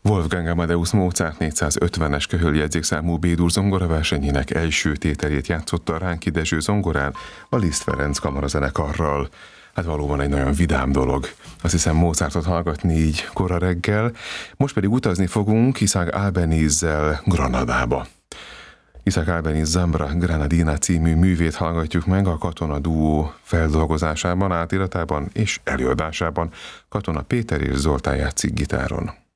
Wolfgang Amadeus Mozart 450-es köhöljegyzékszámú B-dur zongoraversenyének első tételét játszotta Ránki Dezső zongorán a Liszt Ferenc kamarazenekarral. Hát valóban egy nagyon vidám dolog. Azt hiszem Mozartot hallgatni így kora reggel. Most pedig utazni fogunk Isaac Albéniz-zel Granadába. Isaac Albéniz Zambra Granadina című művét hallgatjuk meg a Katona duó feldolgozásában, átiratában és előadásában. Katona Péter és Zoltán játszik gitáron.